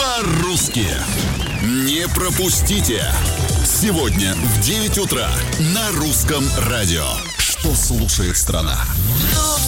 по-русски. Не пропустите. Сегодня в 9 утра на Русском радио. Что слушает страна?